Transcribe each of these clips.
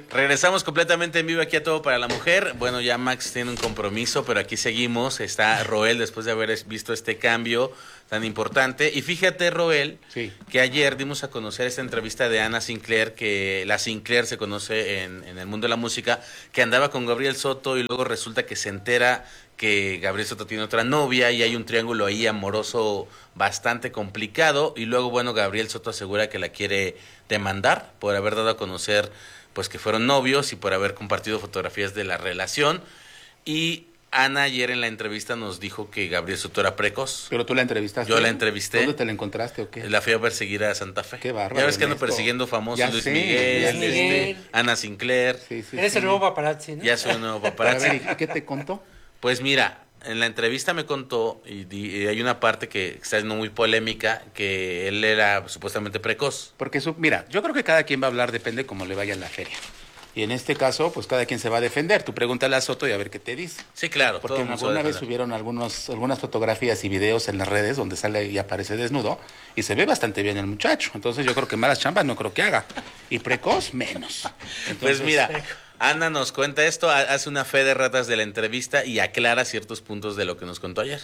Regresamos completamente en vivo aquí a Todo para la Mujer. Bueno, ya Max tiene un compromiso, pero aquí seguimos. Está Roel después de haber visto este cambio tan importante. Y fíjate, Roel, que ayer dimos a conocer esta entrevista de Ana Sinclair, que la Sinclair se conoce en el mundo de la música, que andaba con Gabriel Soto y luego resulta que se entera que Gabriel Soto tiene otra novia y hay un triángulo ahí amoroso bastante complicado. Y luego, bueno, Gabriel Soto asegura que la quiere demandar por haber dado a conocer pues que fueron novios y por haber compartido fotografías de la relación. Y Ana ayer en la entrevista nos dijo que Gabriel Soto era precoz. ¿Pero tú la entrevistaste? Yo la entrevisté. ¿Dónde te la encontraste o qué? La fui a perseguir a Santa Fe. Qué bárbaro. Ya ves que ando persiguiendo famosos, Luis Miguel, Ana Sinclair. Eres el nuevo paparazzi, ¿no? Ya soy un nuevo paparazzi. A ver, ¿y qué te contó? Pues mira, en la entrevista me contó, y hay una parte que está siendo muy polémica, que él era supuestamente precoz. Porque mira, yo creo que cada quien va a hablar, depende cómo le vaya en la feria. Y en este caso, pues cada quien se va a defender. Tú pregúntale a Soto y a ver qué te dice. Sí, claro. Porque alguna vez subieron algunas fotografías y videos en las redes donde sale y aparece desnudo y se ve bastante bien el muchacho. Entonces yo creo que malas chambas no creo que haga. Y precoz, menos. Entonces, pues mira, Ana nos cuenta esto, hace una fe de ratas de la entrevista y aclara ciertos puntos de lo que nos contó ayer.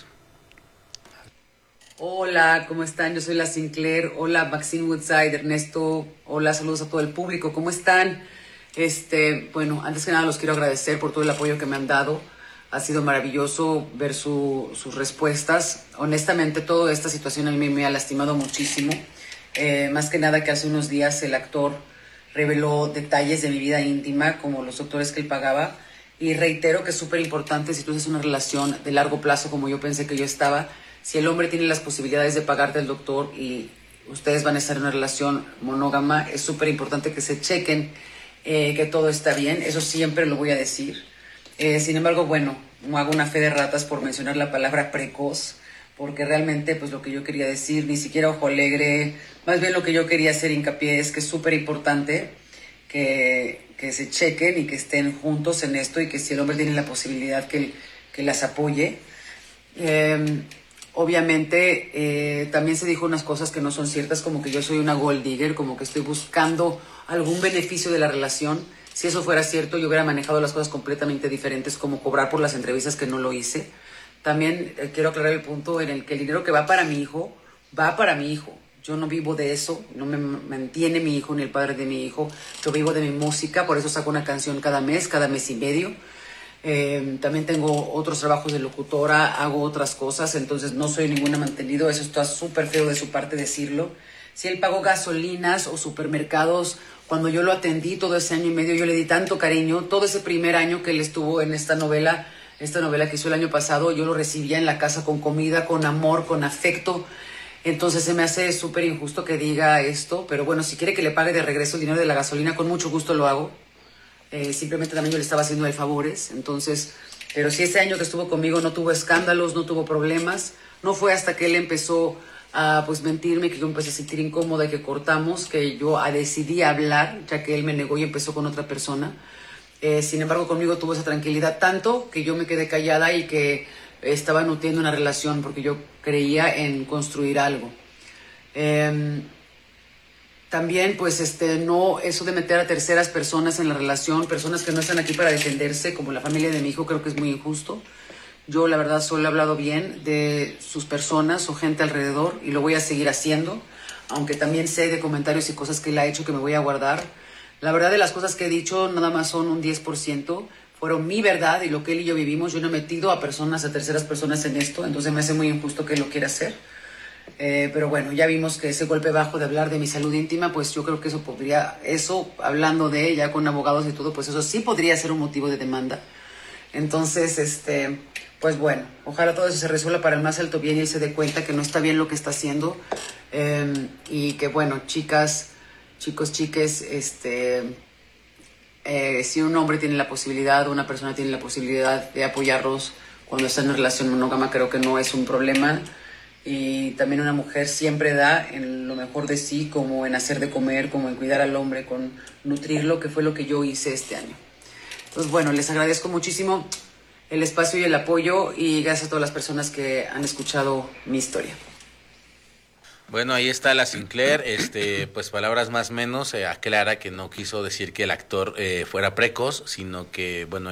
Hola, ¿cómo están? Yo soy la Sinclair. Hola, Maxine Woodside, Ernesto. Hola, saludos a todo el público. ¿Cómo están? Bueno, antes que nada los quiero agradecer por todo el apoyo que me han dado. Ha sido maravilloso ver sus respuestas. Honestamente, toda esta situación a mí me ha lastimado muchísimo. Más que nada que hace unos días el actor reveló detalles de mi vida íntima, como los doctores que él pagaba. Y reitero que es súper importante, si tú haces una relación de largo plazo, como yo pensé que yo estaba, si el hombre tiene las posibilidades de pagarte al doctor y ustedes van a estar en una relación monógama, es súper importante que se chequen que todo está bien. Eso siempre lo voy a decir. Sin embargo, bueno, no hago una fe de ratas por mencionar la palabra precoz, porque realmente pues lo que yo quería decir, ni siquiera ojo alegre, más bien lo que yo quería hacer hincapié es que es súper importante que se chequen y que estén juntos en esto, y que si el hombre tiene la posibilidad que las apoye. Obviamente también se dijo unas cosas que no son ciertas, como que yo soy una gold digger, como que estoy buscando algún beneficio de la relación. Si eso fuera cierto, yo hubiera manejado las cosas completamente diferentes, como cobrar por las entrevistas, que no lo hice. También quiero aclarar el punto en el que el dinero que va para mi hijo, va para mi hijo. Yo no vivo de eso, no me mantiene mi hijo ni el padre de mi hijo. Yo vivo de mi música, por eso saco una canción cada mes y medio. También tengo otros trabajos de locutora, hago otras cosas, entonces no soy ninguna mantenido. Eso está súper feo de su parte decirlo. Si él pagó gasolinas o supermercados, cuando yo lo atendí todo ese año y medio, yo le di tanto cariño. Todo ese primer año que él estuvo en esta novela que hizo el año pasado, yo lo recibía en la casa con comida, con amor, con afecto. Entonces se me hace súper injusto que diga esto, pero bueno, si quiere que le pague de regreso el dinero de la gasolina, con mucho gusto lo hago. Simplemente también yo le estaba haciendo de favores. Entonces, pero si ese año que estuvo conmigo no tuvo escándalos, no tuvo problemas, no fue hasta que él empezó a pues mentirme, que yo empecé a sentir incómoda y que cortamos, que yo decidí hablar, ya que él me negó y empezó con otra persona. Sin embargo, conmigo tuvo esa tranquilidad tanto que yo me quedé callada y que estaba nutriendo una relación porque yo creía en construir algo. También, pues, no, eso de meter a terceras personas en la relación, personas que no están aquí para defenderse, como la familia de mi hijo, creo que es muy injusto. Yo, la verdad, solo he hablado bien de sus personas o gente alrededor y lo voy a seguir haciendo, aunque también sé de comentarios y cosas que él ha hecho que me voy a guardar. La verdad de las cosas que he dicho nada más son un 10%, fueron mi verdad y lo que él y yo vivimos. Yo no he metido a terceras personas en esto, entonces me hace muy injusto que él lo quiera hacer. Pero bueno, ya vimos que ese golpe bajo de hablar de mi salud íntima, pues yo creo que eso hablando de ella con abogados y todo, pues eso sí podría ser un motivo de demanda. Entonces, pues bueno, ojalá todo eso se resuelva para el más alto bien y él se dé cuenta que no está bien lo que está haciendo. Y que bueno, chicas, chicos, chiques, si un hombre tiene la posibilidad, una persona tiene la posibilidad de apoyarlos cuando está en una relación monógama, creo que no es un problema. Y también una mujer siempre da en lo mejor de sí, como en hacer de comer, como en cuidar al hombre, con nutrirlo, que fue lo que yo hice este año. Entonces, bueno, les agradezco muchísimo el espacio y el apoyo y gracias a todas las personas que han escuchado mi historia. Bueno, ahí está la Sinclair, pues palabras más menos, aclara que no quiso decir que el actor fuera precoz, sino que, bueno,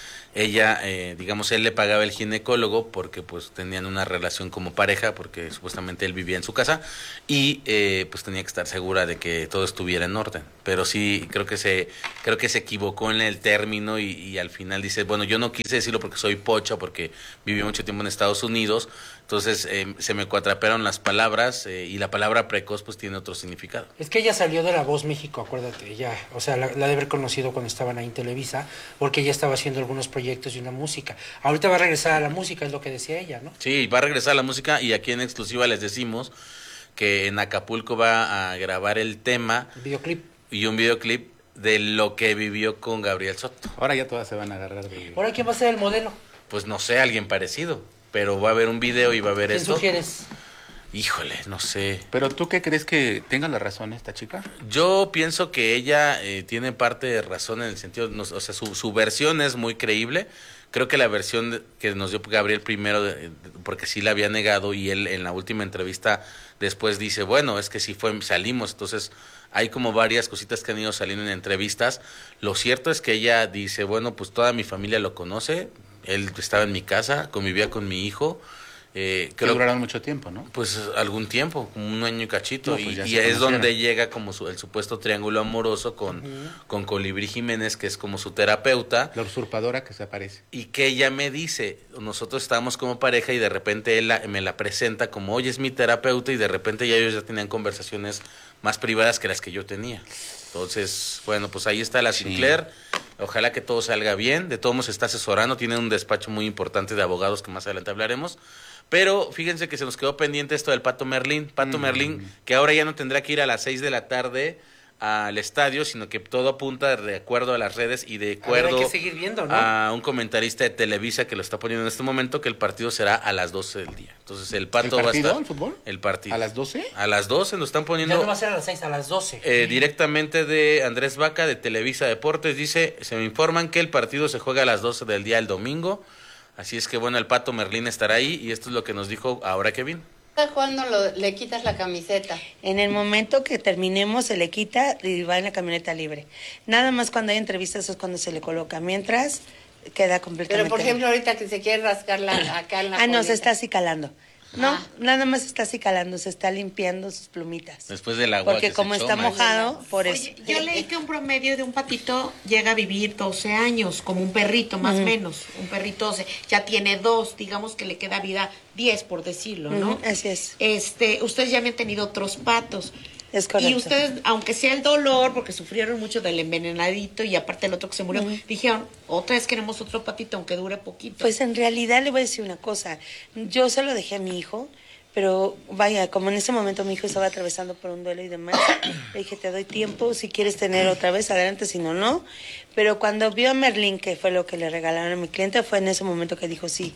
digamos, él le pagaba el ginecólogo porque pues tenían una relación como pareja, porque supuestamente él vivía en su casa y pues tenía que estar segura de que todo estuviera en orden. Pero sí, creo que se equivocó en el término y al final dice, bueno, yo no quise decirlo porque soy pocha, porque viví mucho tiempo en Estados Unidos, entonces se me cuatrapearon las palabras y la palabra precoz pues tiene otro significado. Es que ella salió de La Voz México, acuérdate, ella, o sea, la de haber conocido cuando estaban ahí en Televisa, porque ella estaba haciendo algunos proyectos y una música. Ahorita va a regresar a la música, es lo que decía ella, ¿no? Sí, va a regresar a la música y aquí en exclusiva les decimos que en Acapulco va a grabar el tema Videoclip. y un videoclip de lo que vivió con Gabriel Soto. Ahora ya todas se van a agarrar de... ¿Ahora quién va a ser el modelo? Pues no sé, alguien parecido, pero va a haber un video y va a haber ¿Quién esto. sugieres? Híjole, no sé. ¿Pero tú qué crees que tenga la razón esta chica? Yo pienso que ella tiene parte de razón en el sentido, o sea, su versión es muy creíble. Creo que la versión que nos dio Gabriel primero, porque sí la había negado y él en la última entrevista después dice, bueno, es que sí salimos, entonces hay como varias cositas que han ido saliendo en entrevistas. Lo cierto es que ella dice, bueno, pues toda mi familia lo conoce, él estaba en mi casa, convivía con mi hijo. Que duraron mucho tiempo, ¿no? Pues algún tiempo, como un año y cachito, No, pues y es donde llega como el supuesto triángulo amoroso con Colibrí Jiménez, que es como su terapeuta. La usurpadora que se aparece. Y que ella me dice, nosotros estábamos como pareja y de repente él me la presenta como, oye, es mi terapeuta, y de repente ellos ya tenían conversaciones más privadas que las que yo tenía. Entonces, bueno, pues ahí está la Sinclair. Ojalá que todo salga bien. De todos modos se está asesorando, tiene un despacho muy importante de abogados que más adelante hablaremos. Pero fíjense que se nos quedó pendiente esto del Pato Merlín. Pato Merlín, que ahora ya no tendrá que ir a las 6 de la tarde al estadio, sino que todo apunta de acuerdo a las redes y de acuerdo hay que seguir viendo, ¿no? a un comentarista de Televisa que lo está poniendo en este momento, que el partido será a las 12 del día. Entonces el Pato ¿El partido, va a estar... el fútbol? El partido. ¿A las 12? A las 12 lo están poniendo... Ya no va a ser a las 6, a las 12. Directamente de Andrés Vaca, de Televisa Deportes, dice, se me informan que el partido se juega a las 12 del día el domingo. Así es que bueno, el Pato Merlín estará ahí y esto es lo que nos dijo ahora Kevin. ¿Cuándo le quitas la camiseta? En el momento que terminemos se le quita y va en la camioneta libre. Nada más cuando hay entrevistas es cuando se le coloca. Mientras queda completamente... Pero por ejemplo ahorita que se quiere rascar acá en la no, se colita. está acicalando. No, nada más está acicalando, se está limpiando sus plumitas. Después del agua porque que como se está echó, mojado, por eso. Oye, yo leí que un promedio de un patito llega a vivir 12 años, como un perrito más o menos, un perrito 12, ya tiene 2, digamos que le queda vida 10 por decirlo, ¿no? Así es. Ustedes ya me han tenido otros patos. Es correcto. Y ustedes, aunque sea el dolor, porque sufrieron mucho del envenenadito y aparte el otro que se murió, dijeron, otra vez queremos otro patito, aunque dure poquito. Pues en realidad le voy a decir una cosa, yo se lo dejé a mi hijo, pero vaya, como en ese momento mi hijo estaba atravesando por un duelo y demás, le dije, te doy tiempo, si quieres tener otra vez, adelante, si no, no. Pero cuando vio a Merlín, que fue lo que le regalaron a mi cliente, fue en ese momento que dijo, sí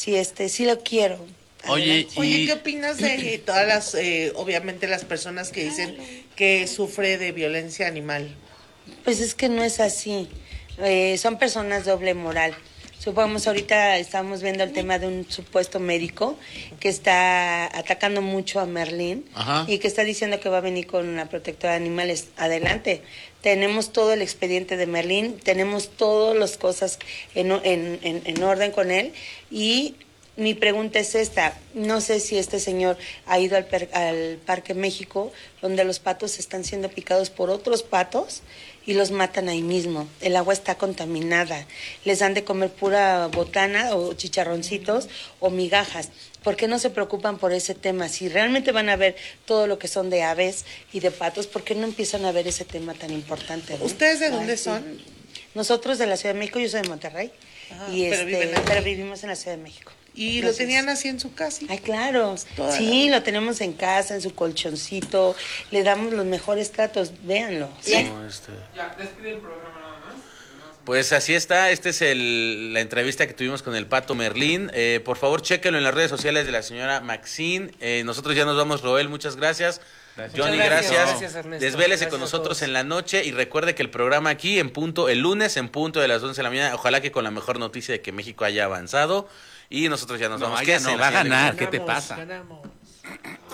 lo quiero. Oye, ¿qué opinas de todas las, obviamente las personas que dicen que sufre de violencia animal? Pues es que no es así, son personas doble moral. Supongamos, ahorita estamos viendo el tema de un supuesto médico que está atacando mucho a Merlín y que está diciendo que va a venir con una protectora de animales. Adelante, tenemos todo el expediente de Merlín, tenemos todas las cosas en orden con él y... Mi pregunta es esta, no sé si este señor ha ido al Parque México, donde los patos están siendo picados por otros patos y los matan ahí mismo. El agua está contaminada, les dan de comer pura botana o chicharroncitos o migajas. ¿Por qué no se preocupan por ese tema? Si realmente van a ver todo lo que son de aves y de patos, ¿por qué no empiezan a ver ese tema tan importante, ¿no? ¿Ustedes de dónde son? Nosotros de la Ciudad de México, yo soy de Monterrey, pero vivimos en la Ciudad de México. ¿Y lo tenían así en su casa? Ay, claro. Sí, lo tenemos en casa, en su colchoncito. Le damos los mejores tratos. Véanlo. ¿Sí? Ya, despide el programa nada más. Pues así está. Esta es la entrevista que tuvimos con el Pato Merlín. Por favor, chéquenlo en las redes sociales de la señora Maxine. Nosotros ya nos vamos, Roel. Muchas gracias. Johnny, gracias. Desvélese con nosotros en la noche y recuerde que el programa aquí el lunes en punto de las 11 de la mañana, ojalá que con la mejor noticia de que México haya avanzado y nosotros ya nos vamos. No, va a ganar, ¿qué te pasa? Ganamos.